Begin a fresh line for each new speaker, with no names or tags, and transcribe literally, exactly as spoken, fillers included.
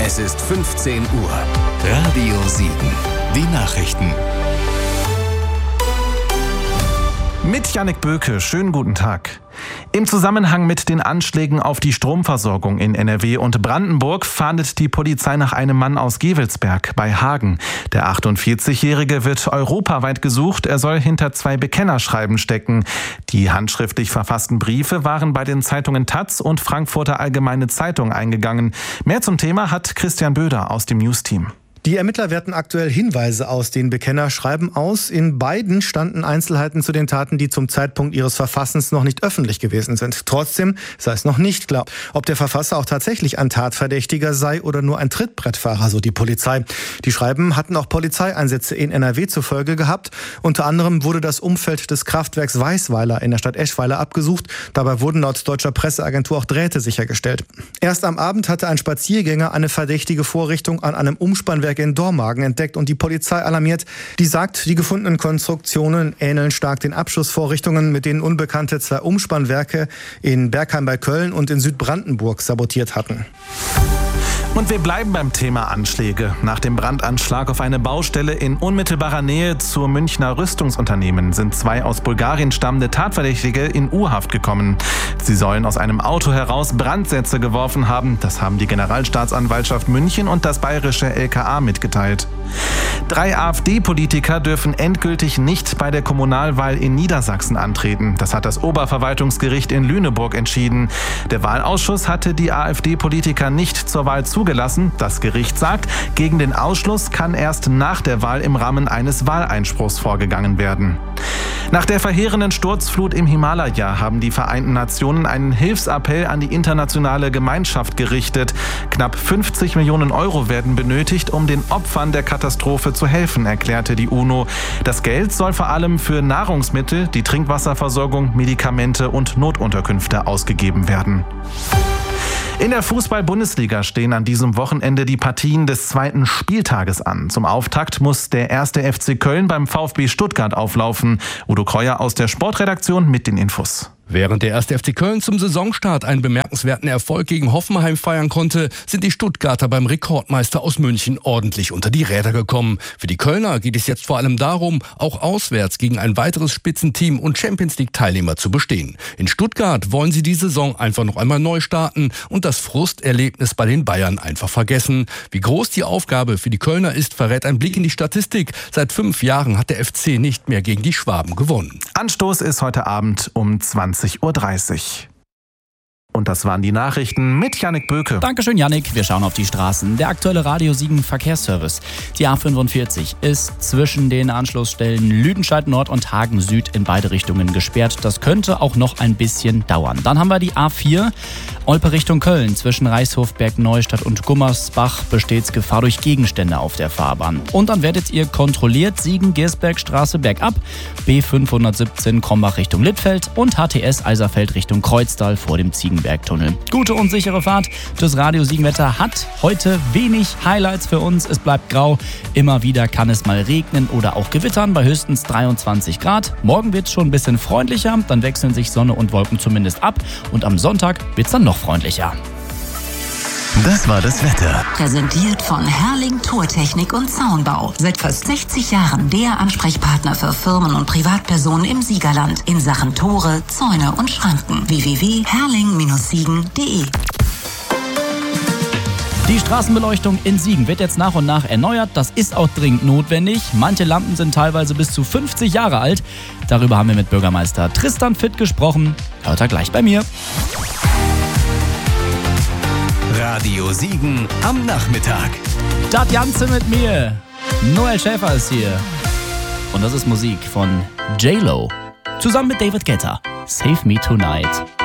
Es ist fünfzehn Uhr. Radio Siegen. Die Nachrichten.
Mit Jannik Böke, schönen guten Tag. Im Zusammenhang mit den Anschlägen auf die Stromversorgung in N R W und Brandenburg fahndet die Polizei nach einem Mann aus Gevelsberg bei Hagen. Der achtundvierzigjährige wird europaweit gesucht. Er soll hinter zwei Bekennerschreiben stecken. Die handschriftlich verfassten Briefe waren bei den Zeitungen Taz und Frankfurter Allgemeine Zeitung eingegangen. Mehr zum Thema hat Christian Böder aus dem Newsteam.
Die Ermittler werten aktuell Hinweise aus den Bekennerschreiben aus. In beiden standen Einzelheiten zu den Taten, die zum Zeitpunkt ihres Verfassens noch nicht öffentlich gewesen sind. Trotzdem sei es noch nicht klar, ob der Verfasser auch tatsächlich ein Tatverdächtiger sei oder nur ein Trittbrettfahrer, so die Polizei. Die Schreiben hatten auch Polizeieinsätze in N R W zur Folge gehabt. Unter anderem wurde das Umfeld des Kraftwerks Weißweiler in der Stadt Eschweiler abgesucht. Dabei wurden laut deutscher Presseagentur auch Drähte sichergestellt. Erst am Abend hatte ein Spaziergänger eine verdächtige Vorrichtung an einem Umspannwerk in Dormagen entdeckt und die Polizei alarmiert. Die sagt, die gefundenen Konstruktionen ähneln stark den Abschussvorrichtungen, mit denen Unbekannte zwei Umspannwerke in Bergheim bei Köln und in Südbrandenburg sabotiert hatten.
Und wir bleiben beim Thema Anschläge. Nach dem Brandanschlag auf eine Baustelle in unmittelbarer Nähe zur Münchner Rüstungsunternehmen sind zwei aus Bulgarien stammende Tatverdächtige in U-Haft gekommen. Sie sollen aus einem Auto heraus Brandsätze geworfen haben. Das haben die Generalstaatsanwaltschaft München und das bayerische L K A mitgeteilt. Drei AfD-Politiker dürfen endgültig nicht bei der Kommunalwahl in Niedersachsen antreten. Das hat das Oberverwaltungsgericht in Lüneburg entschieden. Der Wahlausschuss hatte die AfD-Politiker nicht zur Wahl zugelassen. Das Gericht sagt, gegen den Ausschluss kann erst nach der Wahl im Rahmen eines Wahleinspruchs vorgegangen werden. Nach der verheerenden Sturzflut im Himalaya haben die Vereinten Nationen einen Hilfsappell an die internationale Gemeinschaft gerichtet. Knapp fünfzig Millionen Euro werden benötigt, um den Opfern der Katastrophe zu helfen, erklärte die UNO. Das Geld soll vor allem für Nahrungsmittel, die Trinkwasserversorgung, Medikamente und Notunterkünfte ausgegeben werden. In der Fußball-Bundesliga stehen an diesem Wochenende die Partien des zweiten Spieltages an. Zum Auftakt muss der erste F C Köln beim VfB Stuttgart auflaufen. Udo Kreuer aus der Sportredaktion mit den Infos.
Während der erste F C Köln zum Saisonstart einen bemerkenswerten Erfolg gegen Hoffenheim feiern konnte, sind die Stuttgarter beim Rekordmeister aus München ordentlich unter die Räder gekommen. Für die Kölner geht es jetzt vor allem darum, auch auswärts gegen ein weiteres Spitzenteam und Champions-League-Teilnehmer zu bestehen. In Stuttgart wollen sie die Saison einfach noch einmal neu starten und das Frusterlebnis bei den Bayern einfach vergessen. Wie groß die Aufgabe für die Kölner ist, verrät ein Blick in die Statistik. Seit fünf Jahren hat der F C nicht mehr gegen die Schwaben gewonnen.
Anstoß ist heute Abend um zwanzig Uhr dreißig. Und das waren die Nachrichten mit Jannik Böke.
Dankeschön, Jannik. Wir schauen auf die Straßen. Der aktuelle Radio Siegen Verkehrsservice. Die A fünfundvierzig ist zwischen den Anschlussstellen Lüdenscheid Nord und Hagen Süd in beide Richtungen gesperrt. Das könnte auch noch ein bisschen dauern. Dann haben wir die A vier. Olpe Richtung Köln. Zwischen Reichshofberg, Neustadt und Gummersbach besteht Gefahr durch Gegenstände auf der Fahrbahn. Und dann werdet ihr kontrolliert Siegen-Gersbergstraße bergab, B fünfhundertsiebzehn Krombach Richtung Littfeld und H T S Eiserfeld Richtung Kreuztal vor dem Ziegenbergtunnel. Gute und sichere Fahrt. Das Radio Siegen-Wetter hat heute wenig Highlights für uns. Es bleibt grau. Immer wieder kann es mal regnen oder auch gewittern bei höchstens dreiundzwanzig Grad. Morgen wird es schon ein bisschen freundlicher. Dann wechseln sich Sonne und Wolken zumindest ab. Und am Sonntag wird es dann noch freundlicher.
Das war das Wetter.
Präsentiert von Herrling Tortechnik und Zaunbau. Seit fast sechzig Jahren der Ansprechpartner für Firmen und Privatpersonen im Siegerland in Sachen Tore, Zäune und Schranken. w w w punkt herrling siegen punkt de
Die Straßenbeleuchtung in Siegen wird jetzt nach und nach erneuert. Das ist auch dringend notwendig. Manche Lampen sind teilweise bis zu fünfzig Jahre alt. Darüber haben wir mit Bürgermeister Tristan Fitt gesprochen. Hört er gleich bei mir.
Radio Siegen am Nachmittag.
Das Ganze mit mir. Noel Schäfer ist hier. Und das ist Musik von J-Lo. Zusammen mit David Guetta. Save Me Tonight.